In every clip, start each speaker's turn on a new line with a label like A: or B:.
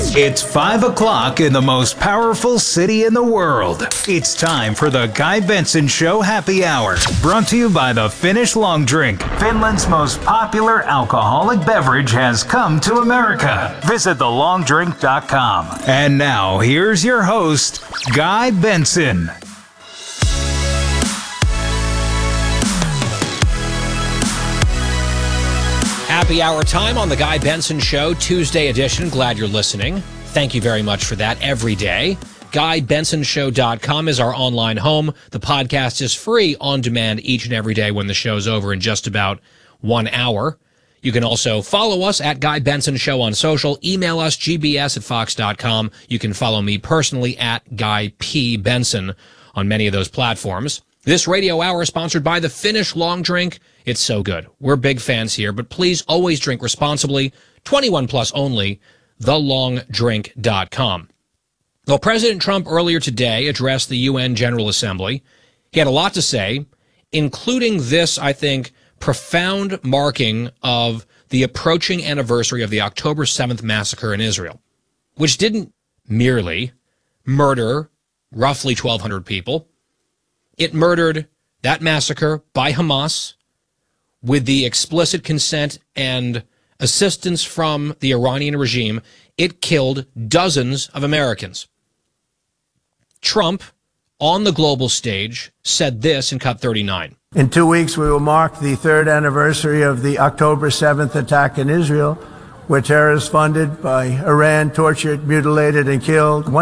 A: It's 5 o'clock in the most powerful city in the world. It's time for the Guy Benson Show Happy Hour, brought to you by the Finnish Long Drink. Finland's most popular alcoholic beverage has come to America. Visit thelongdrink.com. And now, here's your host, Guy Benson.
B: Happy hour time on the Guy Benson Show, Tuesday edition. Glad you're listening. Thank you very much for that every day. GuyBensonShow.com is our online home. The podcast is free on demand each and every day when the show's over in just about 1 hour. You can also follow us at Guy Benson Show on social. Email us, gbs@fox.com. You can follow me personally at Guy P. Benson on many of those platforms. This radio hour is sponsored by the Finnish Long Drink. It's so good. We're big fans here, but please always drink responsibly. 21 plus only, thelongdrink.com. Well, President Trump earlier today addressed the UN General Assembly. He had a lot to say, including this, I think, profound marking of the approaching anniversary of the October 7th massacre in Israel, which didn't merely murder roughly 1,200 people. It murdered that massacre by Hamas with the explicit consent and assistance from the Iranian regime. It killed dozens of Americans. Trump, on the global stage, said this in Cut 39.
C: In 2 weeks, we will mark the third anniversary of the October 7th attack in Israel, where terrorists funded by Iran tortured, mutilated, and killed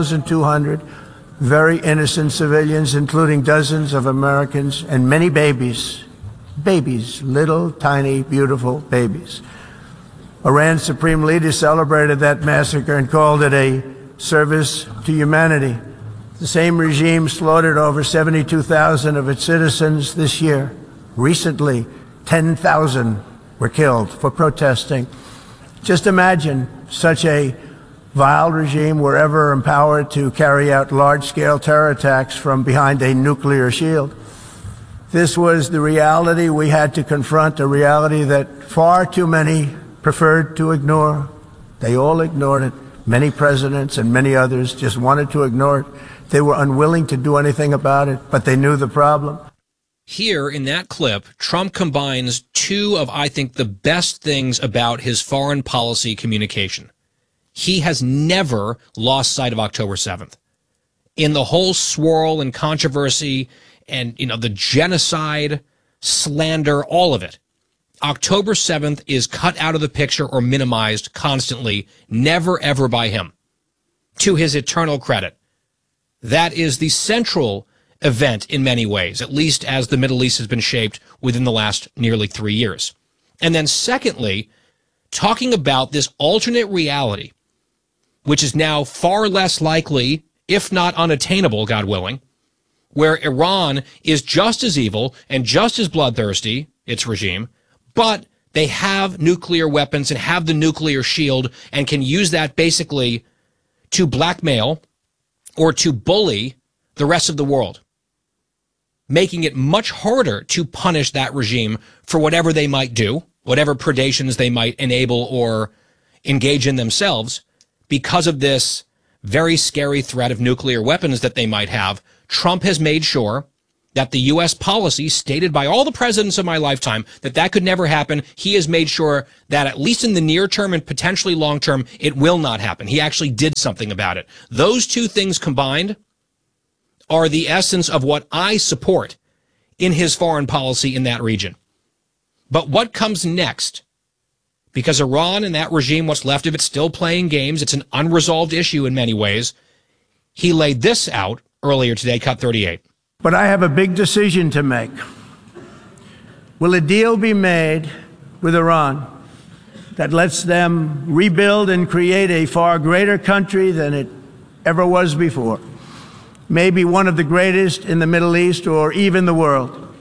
C: 1,200 very innocent civilians, including dozens of Americans and many babies. Babies, little, tiny, beautiful babies. Iran's supreme leader celebrated that massacre and called it a service to humanity. The same regime slaughtered over 72,000 of its citizens this year. Recently, 10,000 were killed for protesting. Just imagine such a vile regime were ever empowered to carry out large-scale terror attacks from behind a nuclear shield. This was the reality we had to confront, a reality that far too many preferred to ignore. They all ignored it. Many presidents and many others just wanted to ignore it. They were unwilling to do anything about it, but they knew the problem.
B: Here in that clip, Trump combines two of, I think, the best things about his foreign policy communication. He has never lost sight of October 7th. In the whole swirl and controversy and, the genocide, slander, all of it, October 7th is cut out of the picture or minimized constantly, never ever by him. To his eternal credit. That is the central event in many ways, at least as the Middle East has been shaped within the last nearly 3 years. And then secondly, talking about this alternate reality, which is now far less likely, if not unattainable, God willing, where Iran is just as evil and just as bloodthirsty, its regime, but they have nuclear weapons and have the nuclear shield and can use that basically to blackmail or to bully the rest of the world, making it much harder to punish that regime for whatever they might do, whatever predations they might enable or engage in themselves, because of this very scary threat of nuclear weapons that they might have. Trump has made sure that the U.S. policy stated by all the presidents of my lifetime that could never happen. He has made sure that at least in the near term and potentially long term, it will not happen. He actually did something about it. Those two things combined are the essence of what I support in his foreign policy in that region. But what comes next? Because Iran and that regime, what's left of it, still playing games. It's an unresolved issue in many ways. He laid this out earlier today, Cut 38.
C: But I have a big decision to make. Will a deal be made with Iran that lets them rebuild and create a far greater country than it ever was before? Maybe one of the greatest in the Middle East or even the world?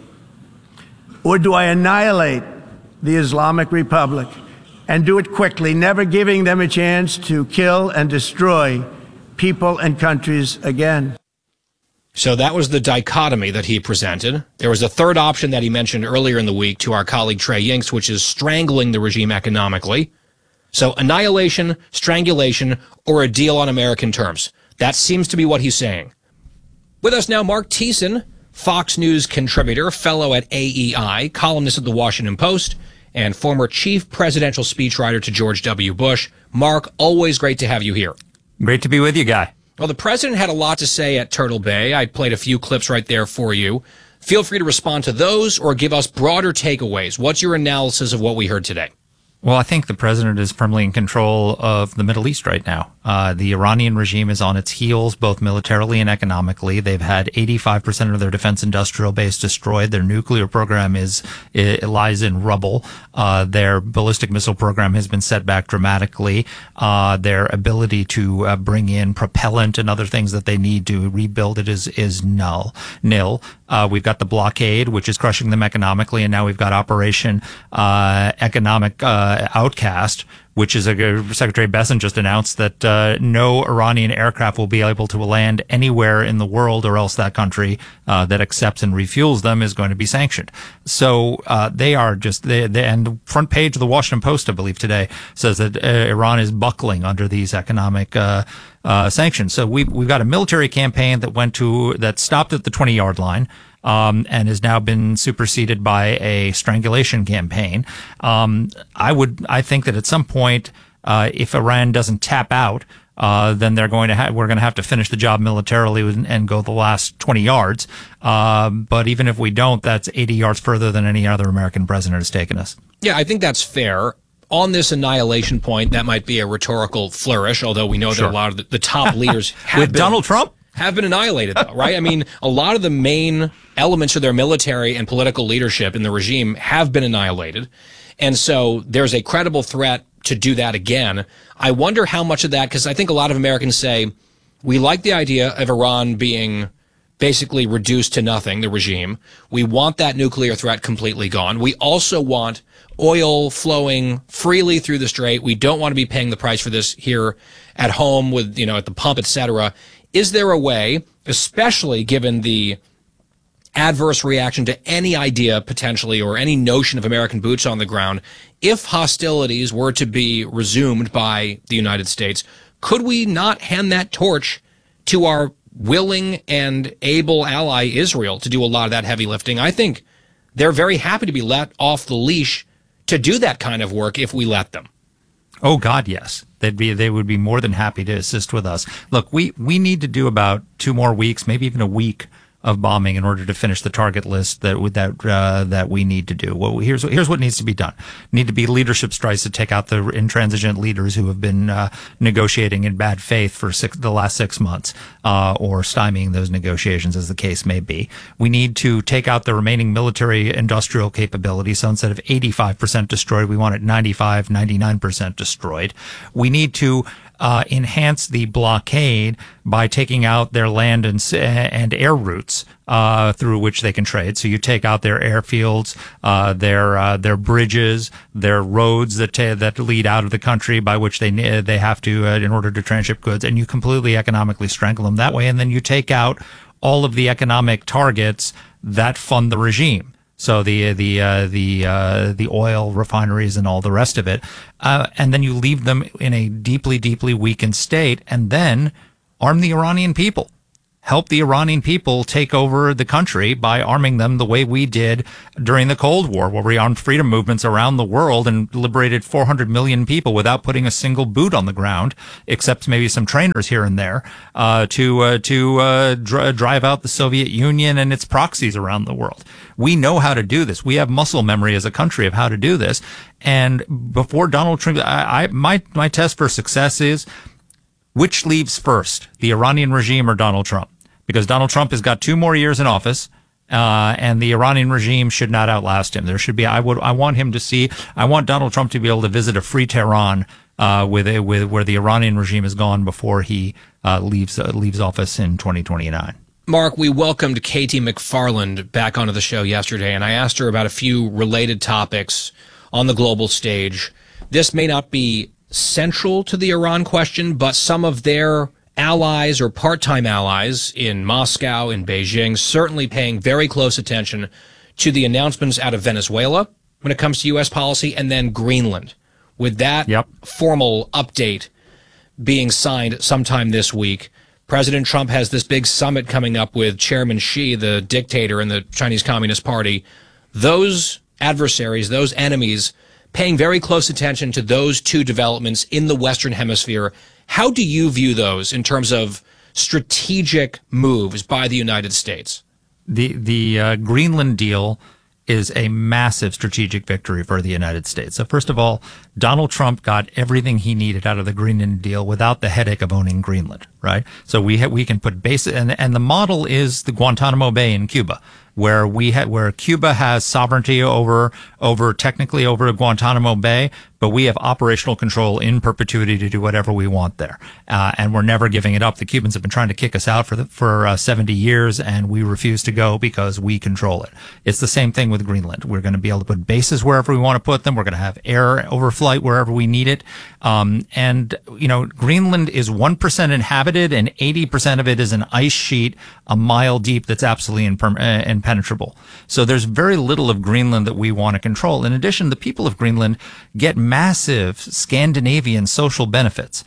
C: Or do I annihilate the Islamic Republic and do it quickly, never giving them a chance to kill and destroy people and countries again?
B: So that was the dichotomy that he presented. There was a third option that he mentioned earlier in the week to our colleague Trey Yingst, which is strangling the regime economically. So annihilation, strangulation, or a deal on American terms. That seems to be what he's saying. With us now, Mark Thiessen, Fox News contributor, fellow at AEI, columnist at the Washington Post, and former chief presidential speechwriter to George W. Bush. Mark, always great to have you here.
D: Great to be with you, Guy.
B: Well, the president had a lot to say at Turtle Bay. I played a few clips right there for you. Feel free to respond to those or give us broader takeaways. What's your analysis of what we heard today?
D: Well, I think the president is firmly in control of the Middle East right now. The Iranian regime is on its heels, both militarily and economically. They've had 85% of their defense industrial base destroyed. Their nuclear program lies in rubble. Their ballistic missile program has been set back dramatically. Their ability to bring in propellant and other things that they need to rebuild it is nil. We've got the blockade, which is crushing them economically, and now we've got Operation Economic Outcast, which is Secretary Bessent just announced that no Iranian aircraft will be able to land anywhere in the world, or else that country that accepts and refuels them is going to be sanctioned. So they are just and the front page of the Washington Post, I believe today, says that Iran is buckling under these economic sanctions. So we've got a military campaign that stopped at the 20-yard line. And has now been superseded by a strangulation campaign. I think that at some point, if Iran doesn't tap out, then we're going to have to finish the job militarily and go the last 20 yards. But even if we don't, that's 80 yards further than any other American president has taken us.
B: Yeah, I think that's fair. On this annihilation point, that might be a rhetorical flourish, although we know that a lot of the top leaders
D: with Donald Trump
B: have been annihilated, though, right? I mean, a lot of the main elements of their military and political leadership in the regime have been annihilated. And so there's a credible threat to do that again. I wonder how much of that, because I think a lot of Americans say, we like the idea of Iran being basically reduced to nothing, the regime. We want that nuclear threat completely gone. We also want oil flowing freely through the strait. We don't want to be paying the price for this here at home with, at the pump, etc. Is there a way, especially given the adverse reaction to any idea potentially or any notion of American boots on the ground, if hostilities were to be resumed by the United States, could we not hand that torch to our willing and able ally Israel to do a lot of that heavy lifting? I think they're very happy to be let off the leash to do that kind of work if we let them.
D: Oh God, yes. They would be more than happy to assist with us. Look, we need to do about 2 more weeks, maybe even a week of bombing in order to finish the target list that we need to do. Well, here's what needs to be done. Need to be leadership strikes to take out the intransigent leaders who have been negotiating in bad faith for the last 6 months, or stymieing those negotiations, as the case may be. We need to take out the remaining military industrial capability. So instead of 85% destroyed, we want it 95, 99% destroyed. We need to enhance the blockade by taking out their land and air routes through which they can trade. So you take out their airfields, their bridges, their roads that lead out of the country by which they have to in order to tranship goods, and you completely economically strangle them that way. And then you take out all of the economic targets that fund the regime. So the oil refineries and all the rest of it, and then you leave them in a deeply, deeply weakened state, and then arm the Iranian people. Help the Iranian people take over the country by arming them the way we did during the Cold War, where we armed freedom movements around the world and liberated 400 million people without putting a single boot on the ground, except maybe some trainers here and there, to drive out the Soviet Union and its proxies around the world. We know how to do this. We have muscle memory as a country of how to do this. And before Donald Trump, my test for success is, which leaves first, the Iranian regime or Donald Trump? Because Donald Trump has got 2 more years in office, and the Iranian regime should not outlast him. There should be, I want Donald Trump to be able to visit a free Tehran, where the Iranian regime is gone before he leaves office in 2029.
B: Mark, we welcomed Katie McFarland back onto the show yesterday, and I asked her about a few related topics on the global stage. This may not be central to the Iran question, but some of their allies or part-time allies in Moscow, in Beijing, certainly paying very close attention to the announcements out of Venezuela when it comes to U.S. policy, and then Greenland. with that formal update being signed sometime this week, President Trump has this big summit coming up with Chairman Xi, the dictator in the Chinese Communist Party. Those adversaries, those enemies, paying very close attention to those two developments in the Western Hemisphere. How do you view those in terms of strategic moves by the United States?
D: The Greenland deal is a massive strategic victory for the United States. So first of all, Donald Trump got everything he needed out of the Greenland deal without the headache of owning Greenland, right? So we can put bases, and the model is the Guantanamo Bay in Cuba, where Cuba has sovereignty over technically over Guantanamo Bay, but we have operational control in perpetuity to do whatever we want there, and we're never giving it up. The Cubans have been trying to kick us out for 70 years, and we refuse to go because we control it. It's the same thing with Greenland. We're going to be able to put bases wherever we want to put them. We're going to have air overflight wherever we need it, and Greenland is 1% inhabited, and 80% of it is an ice sheet a mile deep that's absolutely impenetrable. So there's very little of Greenland that we want to control. In addition, the people of Greenland get massive Scandinavian social benefits.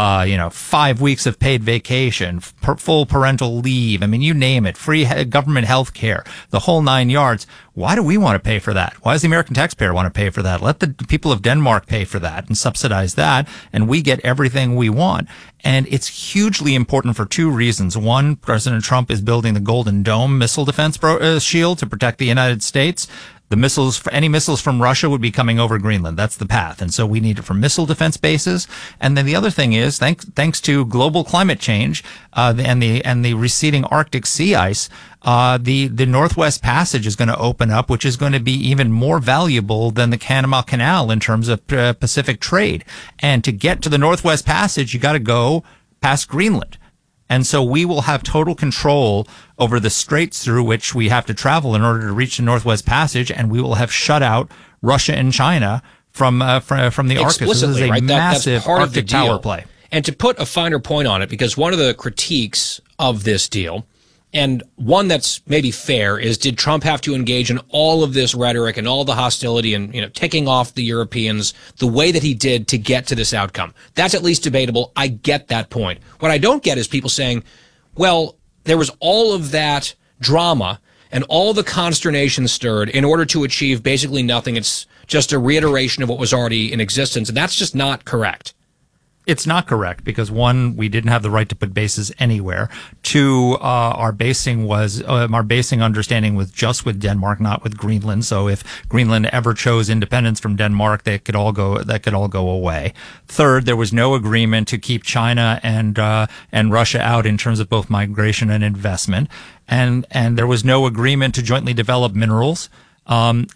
D: 5 weeks of paid vacation, full parental leave. I mean, you name it, free government health care, the whole 9 yards. Why do we want to pay for that? Why does the American taxpayer want to pay for that? Let the people of Denmark pay for that and subsidize that, and we get everything we want. And it's hugely important for two reasons. One, President Trump is building the Golden Dome missile defense shield to protect the United States. Any missiles from Russia would be coming over Greenland. That's the path. And so we need it for missile defense bases. And then the other thing is, thanks to global climate change, and the receding Arctic sea ice, the Northwest Passage is going to open up, which is going to be even more valuable than the Panama Canal in terms of Pacific trade. And to get to the Northwest Passage, you got to go past Greenland. And so we will have total control over the straits through which we have to travel in order to reach the Northwest Passage, and we will have shut out Russia and China from the Arctic. So this is a massive
B: that's part
D: Arctic
B: of the deal.
D: power play.
B: And to put a finer point on it, because one of the critiques of this deal, and one that's maybe fair, is did Trump have to engage in all of this rhetoric and all the hostility and, ticking off the Europeans the way that he did to get to this outcome? That's at least debatable. I get that point. What I don't get is people saying, well, there was all of that drama and all the consternation stirred in order to achieve basically nothing. It's just a reiteration of what was already in existence. And that's just not correct.
D: It's not correct because, one, we didn't have the right to put bases anywhere. Two, our basing understanding was just with Denmark, not with Greenland. So if Greenland ever chose independence from Denmark, that could all go away. Third, there was no agreement to keep China and Russia out in terms of both migration and investment. And there was no agreement to jointly develop minerals. And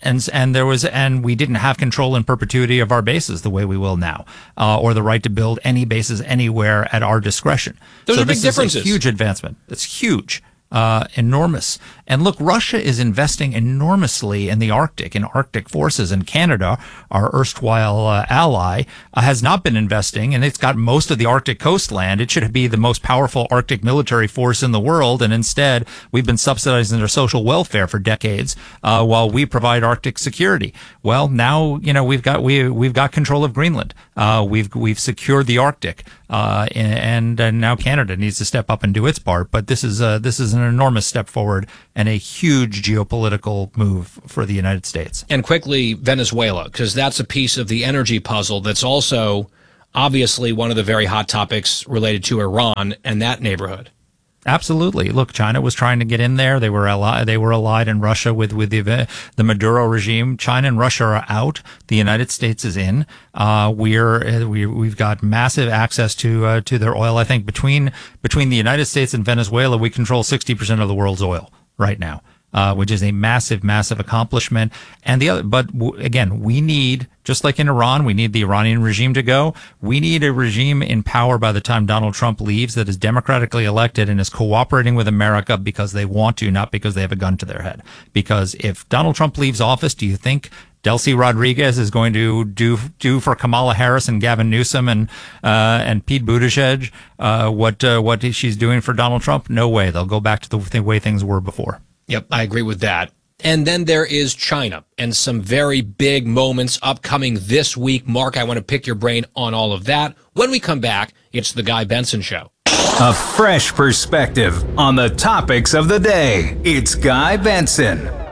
D: we didn't have control in perpetuity of our bases the way we will now, or the right to build any bases anywhere at our discretion.
B: Those are big differences.
D: Is a huge advancement. It's huge. Enormous. And look, Russia is investing enormously in the Arctic, in Arctic forces, and Canada, our erstwhile ally, has not been investing, and it's got most of the Arctic coastland. It should be the most powerful Arctic military force in the world, and instead we've been subsidizing their social welfare for decades while we provide Arctic security. Well, now we've got control of Greenland. We've secured the Arctic, and now Canada needs to step up and do its part. But this is an enormous step forward and a huge geopolitical move for the United States.
B: And quickly, Venezuela, because that's a piece of the energy puzzle that's also obviously one of the very hot topics related to Iran and that neighborhood.
D: Absolutely. Look, China was trying to get in there. They were allied in Russia with the Maduro regime. China and Russia are out. The United States is in. We've got massive access to their oil. I think between the United States and Venezuela, we control 60% of the world's oil right now. Which is a massive, massive accomplishment. And again, we need, just like in Iran, we need the Iranian regime to go. We need a regime in power by the time Donald Trump leaves that is democratically elected and is cooperating with America because they want to, not because they have a gun to their head. Because if Donald Trump leaves office, do you think Delcy Rodriguez is going to do for Kamala Harris and Gavin Newsom and Pete Buttigieg what she's doing for Donald Trump? No way. They'll go back to the way things were before.
B: Yep, I agree with that. And then there is China and some very big moments upcoming this week. Mark, I want to pick your brain on all of that. When we come back, it's The Guy Benson Show.
A: A fresh perspective on the topics of the day. It's Guy Benson.